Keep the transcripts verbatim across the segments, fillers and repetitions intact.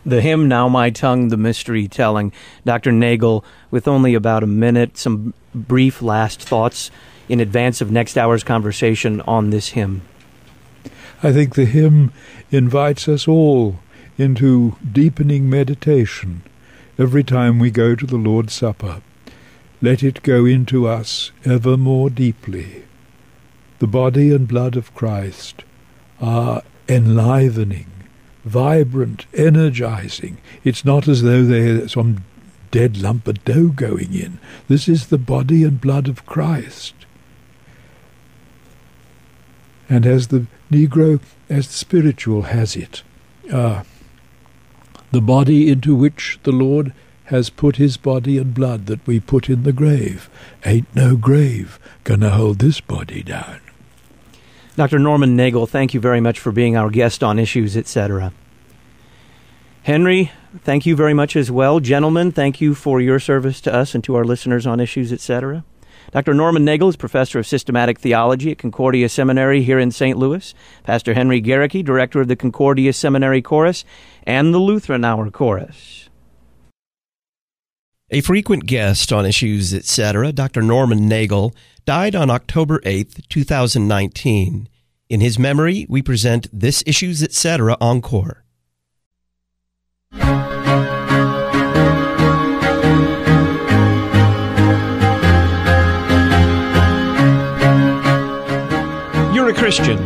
The hymn, Now My Tongue, the Mystery Telling. Doctor Nagel, with only about a minute, some brief last thoughts in advance of next hour's conversation on this hymn. I think the hymn invites us all into deepening meditation every time we go to the Lord's Supper. Let it go into us ever more deeply. The body and blood of Christ are enlivening, vibrant, energizing. It's not as though there's some dead lump of dough going in. This is the body and blood of Christ. And as the Negro, as the spiritual has it, uh, the body into which the Lord has put his body and blood that we put in the grave. Ain't no grave gonna hold this body down. Doctor Norman Nagel, thank you very much for being our guest on Issues, et cetera. Henry, thank you very much as well. Gentlemen, thank you for your service to us and to our listeners on Issues, et cetera. Doctor Norman Nagel is professor of systematic theology at Concordia Seminary here in Saint Louis. Pastor Henry Garricky, director of the Concordia Seminary Chorus and the Lutheran Hour Chorus. A frequent guest on Issues, et cetera, Doctor Norman Nagel, died on October eighth, two thousand nineteen. In his memory, we present this Issues, et cetera encore. You're a Christian.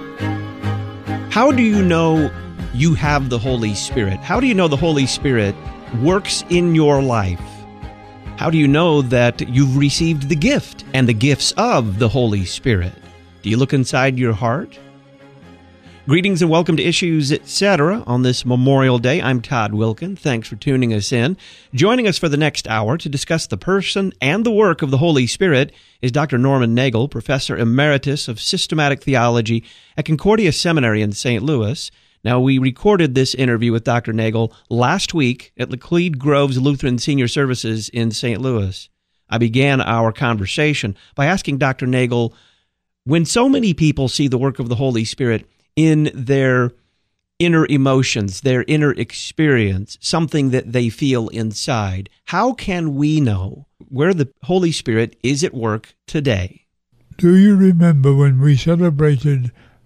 How do you know you have the Holy Spirit? How do you know the Holy Spirit works in your life? How do you know that you've received the gift and the gifts of the Holy Spirit? Do you look inside your heart? Greetings and welcome to Issues, et cetera on this Memorial Day. I'm Todd Wilkin. Thanks for tuning us in. Joining us for the next hour to discuss the person and the work of the Holy Spirit is Doctor Norman Nagel, Professor Emeritus of Systematic Theology at Concordia Seminary in Saint Louis. Now, we recorded this interview with Doctor Nagel last week at Laclede Groves Lutheran Senior Services in Saint Louis. I began our conversation by asking Doctor Nagel, when so many people see the work of the Holy Spirit in their inner emotions, their inner experience, something that they feel inside, how can we know where the Holy Spirit is at work today? Do you remember when we celebrated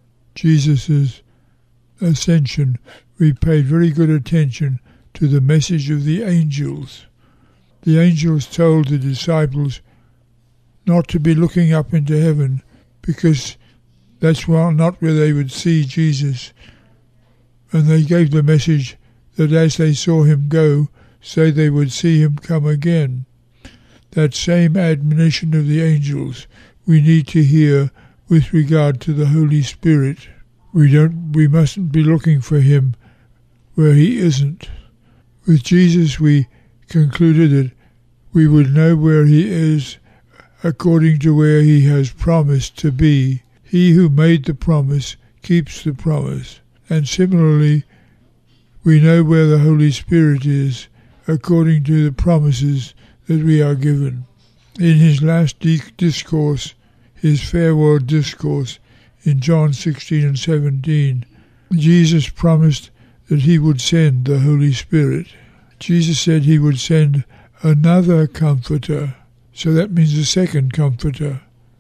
Jesus' ascension, we paid very good attention to the message of the angels. The angels told the disciples not to be looking up into heaven because that's not where they would see Jesus. And they gave the message that as they saw him go, so they would see him come again. That same admonition of the angels we need to hear with regard to the Holy Spirit. We don't. We mustn't be looking for him where he isn't. With Jesus, we concluded that we would know where he is according to where he has promised to be. He who made the promise keeps the promise. And similarly, we know where the Holy Spirit is according to the promises that we are given. In his last discourse, his farewell discourse, in John sixteen and seventeen, Jesus promised that he would send the Holy Spirit. Jesus said he would send another comforter. So that means a second comforter.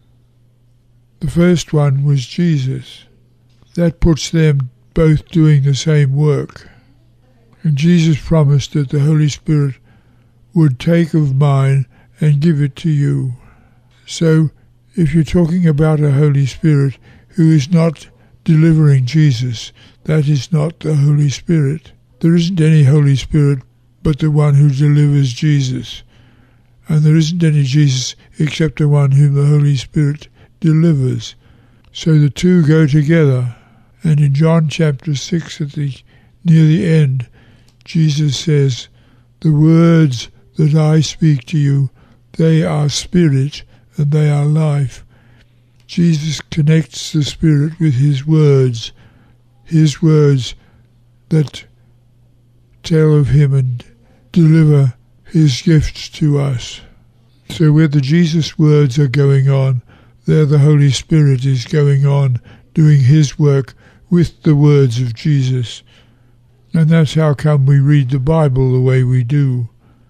The first one was Jesus. That puts them both doing the same work. And Jesus promised that the Holy Spirit would take of mine and give it to you. So if you're talking about a Holy Spirit who is not delivering Jesus, that is not the Holy Spirit. There isn't any Holy Spirit but the one who delivers Jesus. And there isn't any Jesus except the one whom the Holy Spirit delivers. So the two go together. And in John chapter six, at the near the end, Jesus says, "The words that I speak to you, they are spirit and they are life." Jesus connects the Spirit with his words, his words that tell of him and deliver his gifts to us. So where the Jesus words are going on, there the Holy Spirit is going on, doing his work with the words of Jesus. And that's how come we read the Bible the way we do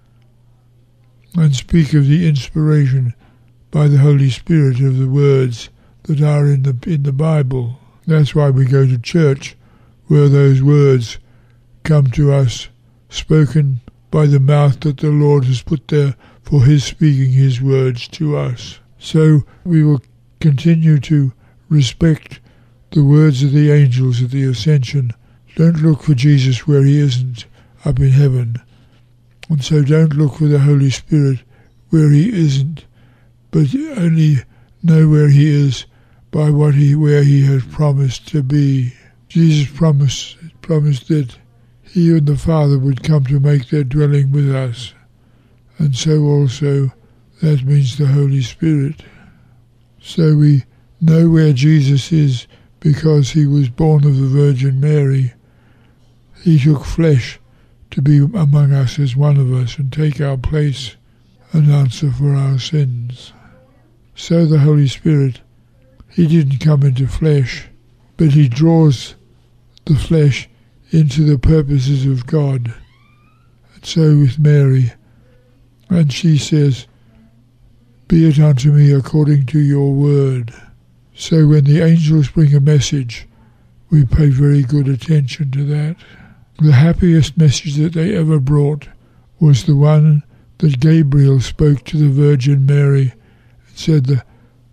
and speak of the inspiration by the Holy Spirit of the words that are in the in the Bible. That's why we go to church, where those words come to us, spoken by the mouth that the Lord has put there for his speaking his words to us. So we will continue to respect the words of the angels at the ascension. Don't look for Jesus where he isn't up in heaven. And so don't look for the Holy Spirit where he isn't, but only know where he is by what he where he has promised to be. Jesus promised promised that he and the Father would come to make their dwelling with us. And so also that means the Holy Spirit. So we know where Jesus is because he was born of the Virgin Mary. He took flesh to be among us as one of us and take our place and answer for our sins. So the Holy Spirit, he didn't come into flesh, but he draws the flesh into the purposes of God. And so with Mary, and she says, "Be it unto me according to your word." So when the angels bring a message, we pay very good attention to that. The happiest message that they ever brought was the one that Gabriel spoke to the Virgin Mary and said, the,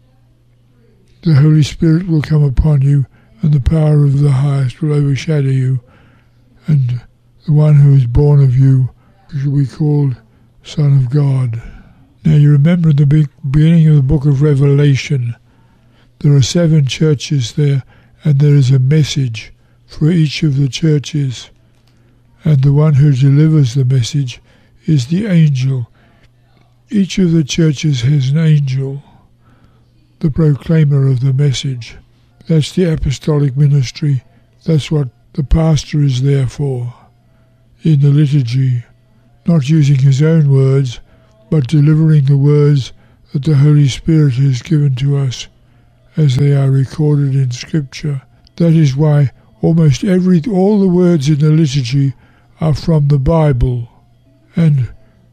the Holy Spirit will come upon you and the power of the highest will overshadow you, and the one who is born of you shall be called Son of God. Now you remember in the big beginning of the book of Revelation, there are seven churches there, and there is a message for each of the churches. And the one who delivers the message is the angel. Each of the churches has an angel, the proclaimer of the message. That's the apostolic ministry. That's what the pastor is there for in the liturgy, not using his own words, but delivering the words that the Holy Spirit has given to us as they are recorded in Scripture. That is why almost every all the words in the liturgy are from the Bible, and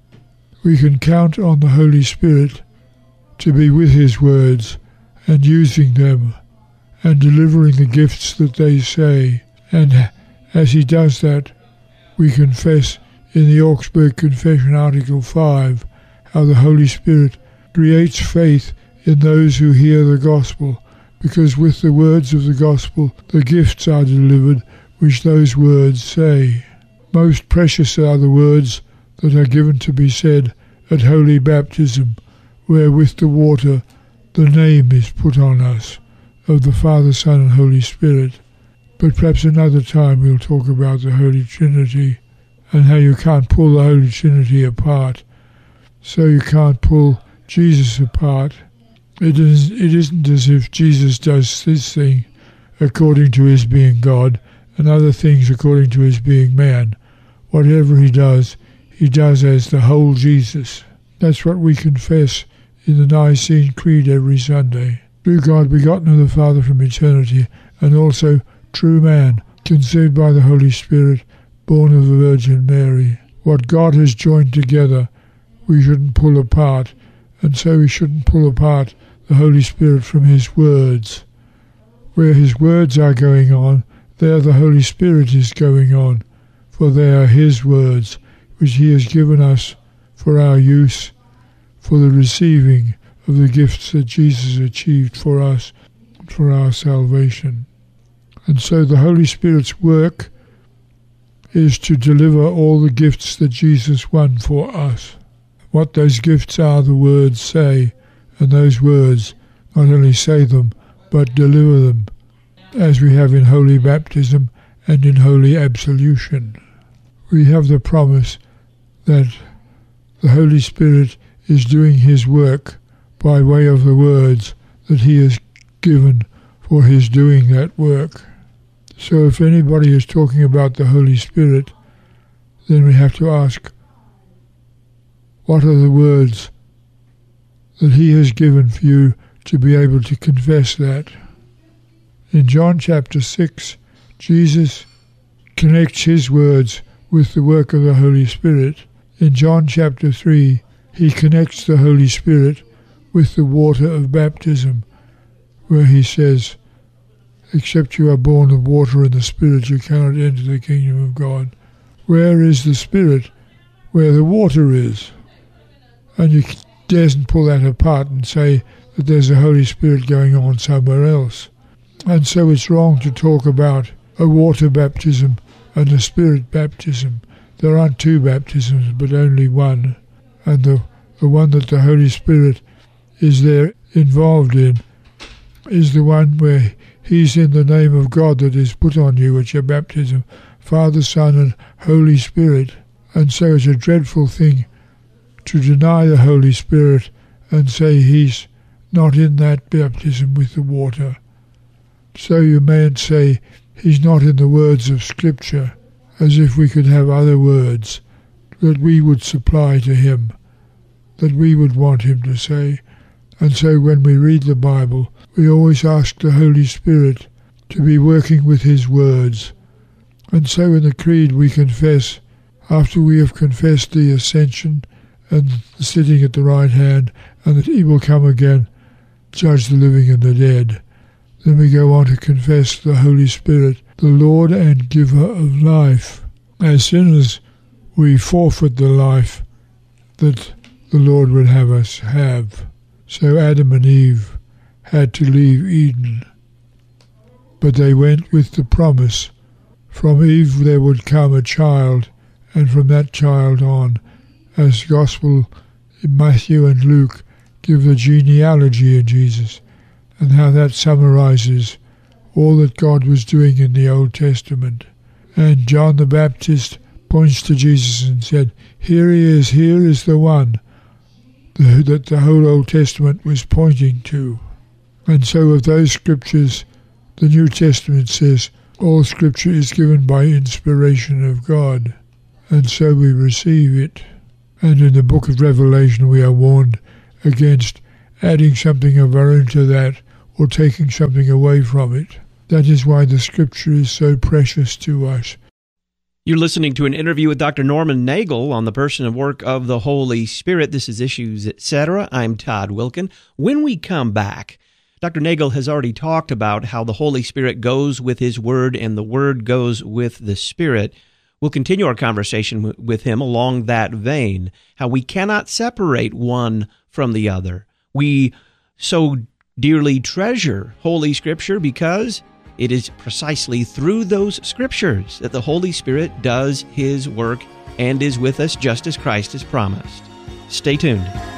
we can count on the Holy Spirit to be with his words and using them and delivering the gifts that they say. And as he does that, we confess in the Augsburg Confession, Article five, how the Holy Spirit creates faith in those who hear the gospel, because with the words of the gospel the gifts are delivered which those words say. Most precious are the words that are given to be said at holy baptism, where with the water the name is put on us of the Father, Son and Holy Spirit. But perhaps another time we'll talk about the Holy Trinity and how you can't pull the Holy Trinity apart. So you can't pull Jesus apart. It, is, it isn't as if Jesus does this thing according to his being God and other things according to his being man. Whatever he does, he does as the whole Jesus. That's what we confess in the Nicene Creed every Sunday. True God, begotten of the Father from eternity, and also true man, conceived by the Holy Spirit, born of the Virgin Mary. What God has joined together, we shouldn't pull apart, and so we shouldn't pull apart the Holy Spirit from his words. Where his words are going on, there the Holy Spirit is going on, for they are his words, which he has given us for our use, for the receiving of the gifts that Jesus achieved for us, for our salvation. And so the Holy Spirit's work is to deliver all the gifts that Jesus won for us. What those gifts are, the words say, and those words not only say them, but deliver them, as we have in holy baptism and in holy absolution. We have the promise that the Holy Spirit is doing his work by way of the words that he has given for his doing that work. So if anybody is talking about the Holy Spirit, then we have to ask, what are the words that he has given for you to be able to confess that? In John chapter six, Jesus connects his words with the work of the Holy Spirit. In John chapter three, he connects the Holy Spirit with the water of baptism, where he says, except you are born of water and the Spirit, you cannot enter the kingdom of God. Where is the Spirit? Where the water is. And you daren't pull that apart and say that there's a Holy Spirit going on somewhere else. And so it's wrong to talk about a water baptism and a Spirit baptism. There aren't two baptisms, but only one. And the, the one that the Holy Spirit is there involved in is the one where he's in the name of God that is put on you at your baptism, Father, Son, and Holy Spirit. And so it's a dreadful thing to deny the Holy Spirit and say he's not in that baptism with the water. So you mayn't say he's not in the words of Scripture, as if we could have other words that we would supply to him, that we would want him to say. And so when we read the Bible, we always ask the Holy Spirit to be working with his words. And so in the Creed we confess, after we have confessed the ascension and the sitting at the right hand, and that he will come again, judge the living and the dead. Then we go on to confess the Holy Spirit, the Lord and giver of life. As soon as we forfeit the life that the Lord would have us have. So Adam and Eve had to leave Eden. But they went with the promise. From Eve there would come a child, and from that child on, as Gospel in Matthew and Luke give the genealogy of Jesus, and how that summarizes all that God was doing in the Old Testament. And John the Baptist points to Jesus and said, here he is, here is the one the, that the whole Old Testament was pointing to. And so of those scriptures, the New Testament says, all scripture is given by inspiration of God. And so we receive it. And in the book of Revelation we are warned against adding something of our own to that or taking something away from it. That is why the Scripture is so precious to us. You're listening to an interview with Doctor Norman Nagel on the person and work of the Holy Spirit. This is Issues, et cetera. I'm Todd Wilkin. When we come back, Doctor Nagel has already talked about how the Holy Spirit goes with His Word and the Word goes with the Spirit. We'll continue our conversation w- with him along that vein, how we cannot separate one from the other. We so dearly treasure Holy Scripture because it is precisely through those Scriptures that the Holy Spirit does His work and is with us just as Christ has promised. Stay tuned.